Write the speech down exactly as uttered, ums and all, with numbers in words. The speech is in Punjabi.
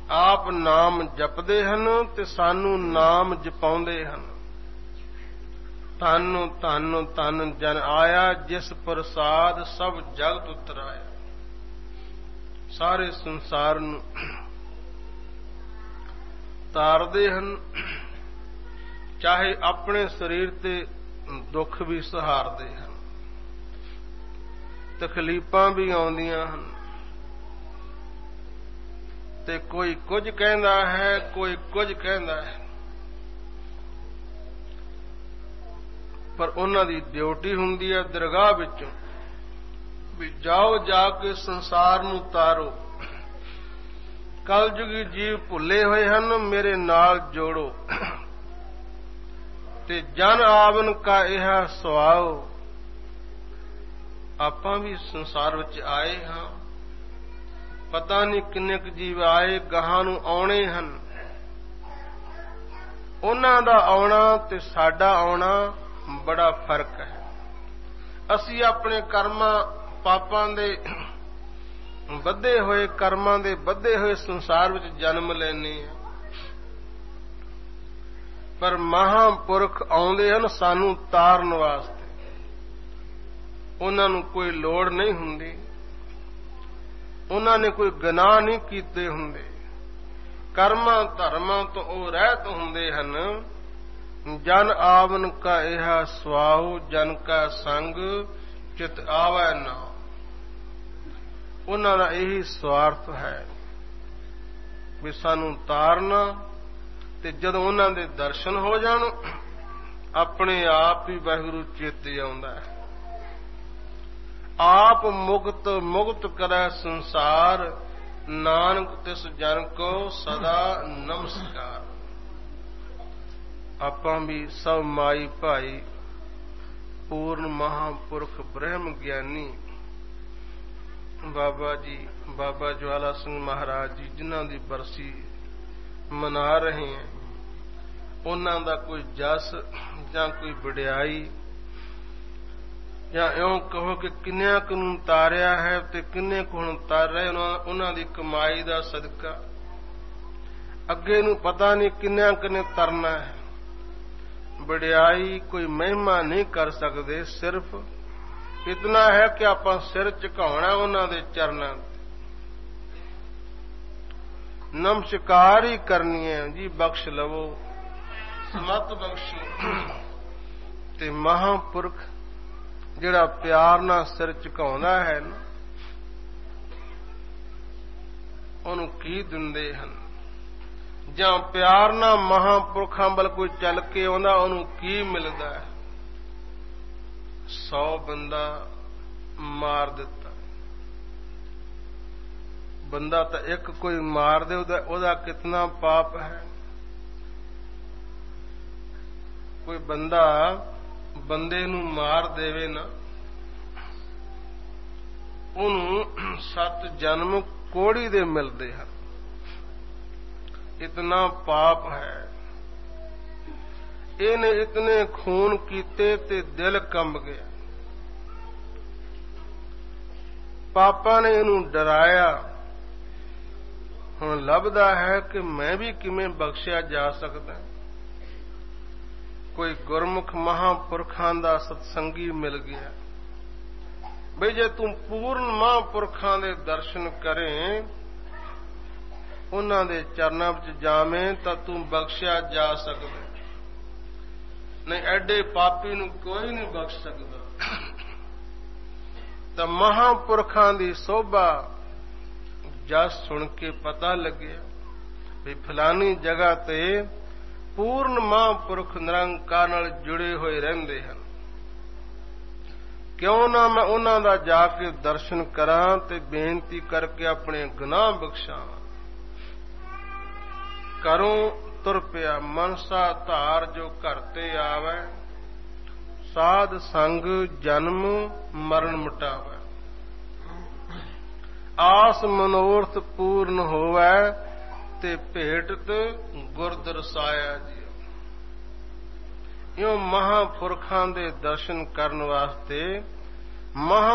ਆਪ ਨਾਮ ਜਪਦੇ ਹਨ ਤੇ ਸਾਨੂੰ ਨਾਮ ਜਪਾਉਂਦੇ ਹਨ। ਧੰਨ ਧੰਨ ਧੰਨ ਜਨ ਆਇਆ, ਜਿਸ ਪ੍ਰਸਾਦ ਸਭ ਜਗਤ ਉਤਰਾਇਆ। ਸਾਰੇ ਸੰਸਾਰ ਨੂੰ ਤਾਰਦੇ ਹਨ, ਚਾਹੇ ਆਪਣੇ ਸਰੀਰ ਤੇ ਦੁੱਖ ਵੀ ਸਹਾਰਦੇ ਹਨ, ਤਕਲੀਫਾਂ ਵੀ ਆਉਂਦੀਆਂ ਹਨ, ਤੇ ਕੋਈ ਕੁਝ ਕਹਿੰਦਾ ਹੈ, ਕੋਈ ਕੁਝ ਕਹਿੰਦਾ ਹੈ, ਪਰ ਉਹਨਾਂ ਦੀ ਡਿਊਟੀ ਹੁੰਦੀ ਹੈ ਦਰਗਾਹ ਵਿੱਚੋਂ ਵੀ ਜਾਓ, ਜਾ ਕੇ ਸੰਸਾਰ ਨੂੰ ਤਾਰੋ। ਕਲਯੁਗੀ ਜੀਵ ਭੁੱਲੇ ਹੋਏ ਹਨ, ਮੇਰੇ ਨਾਲ ਜੋੜੋ ਤੇ ਜਨ ਆਵਨ ਕਾ ਇਹ ਸੁਆਓ। ਆਪਾਂ ਵੀ ਸੰਸਾਰ ਵਿੱਚ ਆਏ ਹਾਂ, ਪਤਾ ਨਹੀਂ ਕਿੰਨੇ ਕੁ ਜੀਵ ਆਏ, ਗਾਹਾਂ ਨੂੰ ਆਉਣੇ ਹਨ। ਉਹਨਾਂ ਦਾ ਆਉਣਾ ਤੇ ਸਾਡਾ ਆਉਣਾ ਬੜਾ ਫਰਕ ਹੈ। ਅਸੀਂ ਆਪਣੇ ਕਰਮਾਂ ਪਾਪਾਂ ਦੇ ਬੱਧੇ ਹੋਏ ਕਰਮਾਂ ਦੇ ਬੱਧੇ ਹੋਏ ਸੰਸਾਰ ਵਿੱਚ ਜਨਮ ਲੈਂਦੇ ਹਾਂ, ਪਰ ਮਹਾਂਪੁਰਖ ਆਉਂਦੇ ਹਨ ਸਾਨੂੰ ਤਾਰਨ ਵਾਸਤੇ। ਉਹਨਾਂ ਨੂੰ ਕੋਈ ਲੋੜ ਨਹੀਂ ਹੁੰਦੀ, ਉਹਨਾਂ ਨੇ ਕੋਈ ਗੁਨਾਹ ਨਹੀਂ ਕੀਤੇ ਹੁੰਦੇ, ਕਰਮਾਂ ਧਰਮਾਂ ਤੋਂ ਉਹ ਰਹਿਤ ਹੁੰਦੇ ਹਨ। ਜਨ ਆਵਨ ਕਾ ਇਹ ਸੁਆਉ, ਜਨ ਕਾ ਸੰਗ ਚਿਤ ਆਵੈ ਨਾ। ਉਹਨਾਂ ਦਾ ਇਹੀ ਸਵਾਰਥ ਹੈ ਵੀ ਸਾਨੂੰ ਤਾਰਨਾ, ਤੇ ਜਦੋਂ ਉਹਨਾਂ ਦੇ ਦਰਸ਼ਨ ਹੋ ਜਾਣ ਆਪਣੇ ਆਪ ਹੀ ਵਾਹਿਗੁਰੂ ਚੇਤੇ ਆਉਂਦਾ ਹੈ। ਆਪ ਮੁਕਤ ਮੁਕਤ ਕਰੈ ਸੰਸਾਰ, ਨਾਨਕ ਤਿਸ ਜਨ ਕੋ ਸਦਾ ਨਮਸਕਾਰ। ਆਪਾਂ ਵੀ ਸਭ ਮਾਈ ਭਾਈ ਪੂਰਨ ਮਹਾਂਪੁਰਖ ਬ੍ਰਹਮ ਗਿਆਨੀ ਬਾਬਾ ਜੀ, ਬਾਬਾ ਜਵਾਲਾ ਸਿੰਘ ਮਹਾਰਾਜ ਜੀ, ਜਿਨ੍ਹਾਂ ਦੀ ਬਰਸੀ ਮਨਾ ਰਹੇ ਹਾਂ, ਉਹਨਾਂ ਦਾ ਕੋਈ ਜਸ ਜਾਂ ਕੋਈ ਵਡਿਆਈ, ਜਾਂ ਇਉਂ ਕਹੋ ਕਿ ਕਿੰਨਿਆਂ ਕੁ ਨੂੰ ਤਾਰਿਆ ਹੈ ਤੇ ਕਿੰਨੇ ਕੁ ਹੁਣ ਤਰ ਰਹੇ, ਉਹਨਾਂ ਦੀ ਕਮਾਈ ਦਾ ਸਦਕਾ। ਅੱਗੇ ਨੂੰ ਪਤਾ ਨਹੀਂ ਕਿੰਨਿਆਂ ਕੁ ਨੇ ਤਰਨਾ ਹੈ। ਵਡਿਆਈ ਕੋਈ ਮਹਿਮਾ ਨਹੀਂ ਕਰ ਸਕਦੇ, ਸਿਰਫ ਇਤਨਾ ਹੈ ਕਿ ਆਪਾਂ ਸਿਰ ਝੁਕਾਉਣਾ ਉਹਨਾਂ ਦੇ ਚਰਨਾਂ ਤੇ, ਨਮਸਕਾਰ ਹੀ ਕਰਨੀ ਹੈ ਜੀ। ਬਖਸ਼ ਲਵੋ, ਸਮਤ ਬਖਸ਼ੋ। ਤੇ ਮਹਾਂਪੁਰਖ ਜਿਹੜਾ ਪਿਆਰ ਨਾਲ ਸਿਰ ਝੁਕਾਉਂਦਾ ਹੈ ਨਾ, ਉਹਨੂੰ ਕੀ ਦਿੰਦੇ ਹਨ, ਜਾਂ ਪਿਆਰ ਨਾਲ ਮਹਾਂਪੁਰਖਾਂ ਵੱਲ ਕੋਈ ਚੱਲ ਕੇ ਆਉਂਦਾ, ਉਹਨੂੰ ਕੀ ਮਿਲਦਾ ਹੈ। ਸੌ ਬੰਦਾ ਮਾਰ ਦਿੱਤਾ, ਬੰਦਾ ਤਾਂ ਇੱਕ ਕੋਈ ਮਾਰ ਦੇ, ਉਹਦਾ ਉਹਦਾ ਕਿਤਨਾ ਪਾਪ ਹੈ। ਕੋਈ ਬੰਦਾ ਬੰਦੇ ਨੂੰ ਮਾਰ ਦੇਵੇ ਨਾ, ਉਹਨੂੰ ਸੱਤ ਜਨਮ ਕੋੜੀ ਦੇ ਮਿਲਦੇ ਹਨ। ਇਤਨਾ ਪਾਪ ਹੈ। ਇਹਨੇ ਇਤਨੇ ਖੂਨ ਕੀਤੇ ਤੇ ਦਿਲ ਕੰਬ ਗਿਆ। ਪਾਪਾਂ ਨੇ ਇਹਨੂੰ ਡਰਾਇਆ। ਹੁਣ ਲੱਭਦਾ ਹੈ ਕਿ ਮੈਂ ਵੀ ਕਿਵੇਂ ਬਖਸ਼ਿਆ ਜਾ ਸਕਦਾ। ਕੋਈ ਗੁਰਮੁਖ ਮਹਾਂਪੁਰਖਾਂ ਦਾ ਸਤਸੰਗੀ ਮਿਲ ਗਿਆ, ਬਈ ਜੇ ਤੂੰ ਪੂਰਨ ਮਹਾਂਪੁਰਖਾਂ ਦੇ ਦਰਸ਼ਨ ਕਰੇ, ਉਹਨਾਂ ਦੇ ਚਰਨਾਂ ਵਿੱਚ ਜਾਵੇਂ, ਤਾਂ ਤੂੰ ਬਖਸ਼ਿਆ ਜਾ ਸਕਦਾ। ਨਹੀਂ, ਐਡੇ ਪਾਪੀ ਨੂੰ ਕੋਈ ਨਹੀਂ ਬਖਸ਼ ਸਕਦਾ। ਤਾਂ ਮਹਾਂਪੁਰਖਾਂ ਦੀ ਸੋਭਾ ਜਸ ਸੁਣ ਕੇ ਪਤਾ ਲੱਗਿਆ ਵੀ ਫਲਾਨੀ ਜਗ੍ਹਾ ਤੇ ਪੂਰਨ ਮਹਾਂਪੁਰਖ ਨਿਰੰਕਾਰ ਨਾਲ ਜੁੜੇ ਹੋਏ ਰਹਿੰਦੇ ਹਨ। ਕਿਉਂ ਨਾ ਮੈਂ ਉਹਨਾਂ ਦਾ ਜਾ ਕੇ ਦਰਸ਼ਨ ਕਰਾਂ ਤੇ ਬੇਨਤੀ ਕਰਕੇ ਆਪਣੇ ਗੁਨਾਹ ਬਖਸ਼ਾਵਾਂ। ਕਰੂੰ ਤੁਰ ਪਿਆ ਮਨਸਾ ਧਾਰ, ਜੋ ਘਰ ਤੇ ਆਵੈ, ਸਾਧ ਸੰਗ ਜਨਮ ਮਰਨ ਮਿਟਾਵੈ। ਆਸ ਮਨੋਰਥ ਪੂਰਨ ਹੋਵੈ, ਤੇ ਭੇਟਤ ਗੁਰ ਦਰਸਾਇਆ ਜੀ। ਇਉਂ ਮਹਾਂਪੁਰਖਾਂ ਦੇ ਦਰਸ਼ਨ ਕਰਨ ਵਾਸਤੇ ਮਹਾਂ